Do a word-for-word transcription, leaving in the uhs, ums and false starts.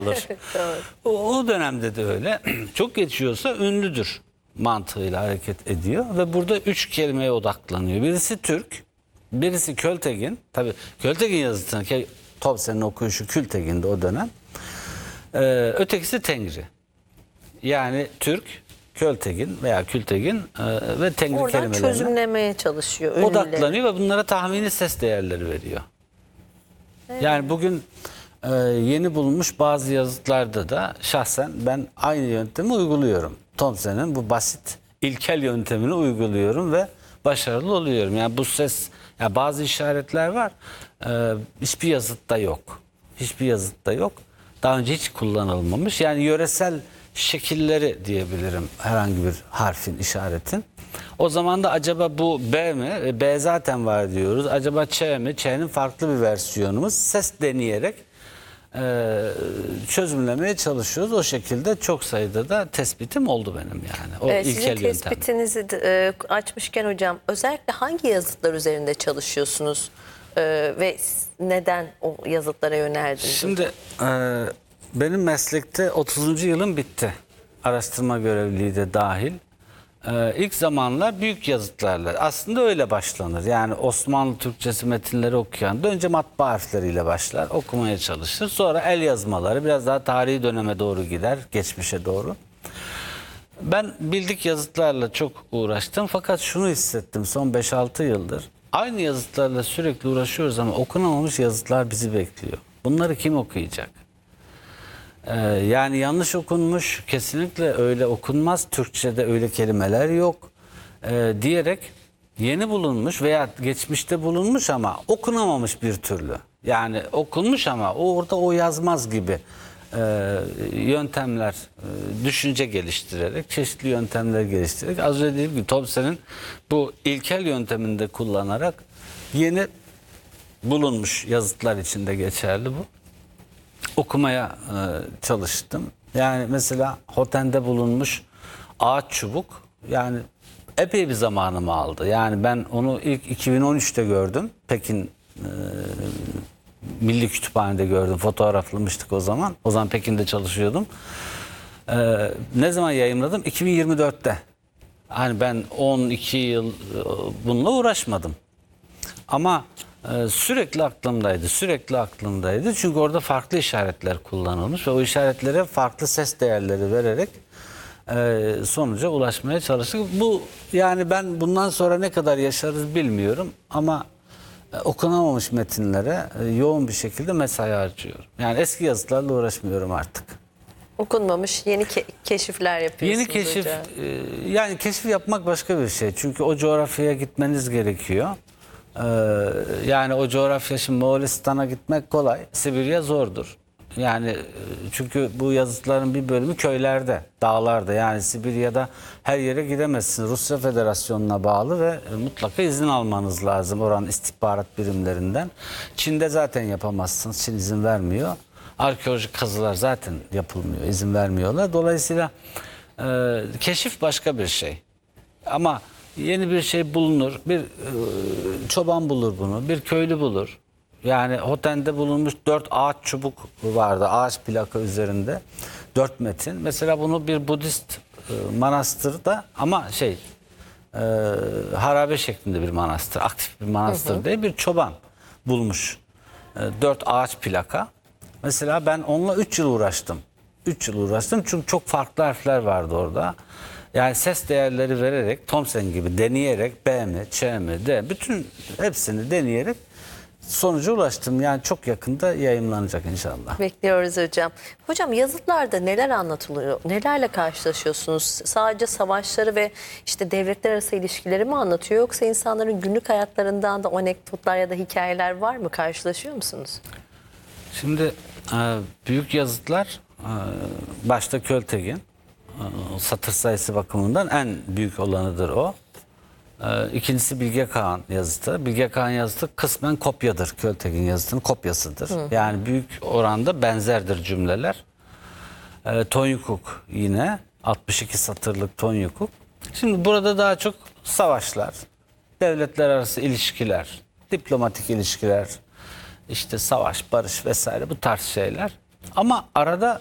olur. o, o dönemde de öyle. Çok geçiyorsa ünlüdür mantığıyla hareket ediyor ve burada üç kelimeye odaklanıyor. Birisi Türk, birisi Költegin. Tabii Költegin yazısını ki Thompson'un okuyuşu Kültegin'de o dönem. Ee, ötekisi Tengri. Yani Türk, Költegin veya Kültegin e, ve Tengri Oradan kelimelerine çözümlemeye çalışıyor. Ünlüleri. odaklanıyor ve bunlara tahmini ses değerleri veriyor. Evet. Yani bugün e, yeni bulunmuş bazı yazıtlarda da şahsen ben aynı yöntemi uyguluyorum. Thompson'un bu basit ilkel yöntemini uyguluyorum ve başarılı oluyorum. Yani bu ses, yani bazı işaretler var. E, hiçbir yazıtta yok. Hiçbir yazıtta yok. Daha önce hiç kullanılmamış. Yani yöresel şekilleri diyebilirim herhangi bir harfin, işaretin. O zaman da acaba bu B mi? B zaten var diyoruz. Acaba Ç mi? Ç'nin farklı bir versiyonumuz. Ses deneyerek e, çözümlemeye çalışıyoruz. O şekilde çok sayıda da tespitim oldu benim yani. O Evet, ilkel sizin yöntem. tespitinizi e, açmışken hocam özellikle hangi yazıtlar üzerinde çalışıyorsunuz e, ve neden o yazıtlara yöneldiniz? Şimdi e, benim meslekte otuzuncu yılım bitti. Araştırma görevliliği de dahil. Ee, ilk zamanlar büyük yazıtlarla aslında öyle başlanır. Yani Osmanlı Türkçesi metinleri okuyan da önce matbaa harfleriyle başlar, okumaya çalışır. Sonra el yazmaları biraz daha tarihi döneme doğru gider, geçmişe doğru. Ben bildik yazıtlarla çok uğraştım fakat şunu hissettim son beş altı yıldır. Aynı yazıtlarla sürekli uğraşıyoruz ama okunamamış yazıtlar bizi bekliyor. Bunları kim okuyacak? Ee, yani yanlış okunmuş, kesinlikle öyle okunmaz, Türkçe'de öyle kelimeler yok ee, diyerek yeni bulunmuş veya geçmişte bulunmuş ama okunamamış bir türlü. Yani okunmuş ama orada o yazmaz gibi e, yöntemler, e, düşünce geliştirerek, çeşitli yöntemler geliştirerek, az önce dediğim gibi Thompson'un bu ilkel yönteminde kullanarak yeni bulunmuş yazıtlar içinde geçerli bu. Okumaya e, çalıştım. Yani mesela Hoten'de bulunmuş ağaç çubuk yani epey bir zamanımı aldı. Yani ben onu ilk iki bin on üçte gördüm. Pekin e, Milli Kütüphane'de gördüm. Fotoğraflamıştık o zaman. O zaman Pekin'de çalışıyordum. E, ne zaman yayımladım? iki bin yirmi dörtte. Hani ben on iki yıl e, bununla uğraşmadım. Ama e, sürekli aklımdaydı, sürekli aklımdaydı. Çünkü orada farklı işaretler kullanılmış ve o işaretlere farklı ses değerleri vererek e, sonuca ulaşmaya çalıştık. Bu yani ben bundan sonra ne kadar yaşarız bilmiyorum ama e, okunamamış metinlere e, yoğun bir şekilde mesai harcıyorum. Yani eski yazıtlarla uğraşmıyorum artık. Okunmamış yeni ke keşifler yapıyorsunuz Yeni keşif, hocam. e, yani keşif yapmak başka bir şey. Çünkü o coğrafyaya gitmeniz gerekiyor. Ee, yani o coğrafya, şimdi Moğolistan'a gitmek kolay, Sibirya zordur. Yani e, çünkü bu yazıtların bir bölümü köylerde, dağlarda. Yani Sibirya'da her yere gidemezsiniz. Rusya Federasyonu'na bağlı ve e, mutlaka izin almanız lazım oranın istihbarat birimlerinden. Çin'de zaten yapamazsınız, Çin izin vermiyor. Arkeolojik kazılar zaten yapılmıyor, izin vermiyorlar. Dolayısıyla e, keşif başka bir şey. Ama yeni bir şey bulunur, bir e, çoban bulur bunu, bir köylü bulur. Yani Hoten'de bulunmuş dört ağaç çubuk vardı, ağaç plaka üzerinde, dört metin. Mesela bunu bir Budist e, manastırda ama şey, e, harabe şeklinde bir manastır, aktif bir manastır hı hı. diye bir çoban bulmuş. E, dört ağaç plaka. Mesela ben onunla üç yıl uğraştım. üç yıl uğraştım çünkü çok farklı harfler vardı orada. Yani ses değerleri vererek, Thompson gibi deneyerek, B mi, Ç mi, D, bütün hepsini deneyerek sonuca ulaştım. Yani çok yakında yayımlanacak inşallah. Bekliyoruz hocam. Hocam yazıtlarda neler anlatılıyor? Nelerle karşılaşıyorsunuz? Sadece savaşları ve işte devletler arası ilişkileri mi anlatıyor? Yoksa insanların günlük hayatlarından da anekdotlar ya da hikayeler var mı? Karşılaşıyor musunuz? Şimdi büyük yazıtlar, başta Költegin, satır sayısı bakımından en büyük olanıdır o. İkincisi Bilge Kağan yazıtı. Bilge Kağan yazıtı kısmen kopyadır. Költegin yazıtının kopyasıdır. Hı. Yani büyük oranda benzerdir cümleler. E, Tonyukuk yine altmış iki satırlık Tonyukuk. Şimdi burada daha çok savaşlar, devletler arası ilişkiler, diplomatik ilişkiler, işte savaş, barış vesaire bu tarz şeyler. Ama arada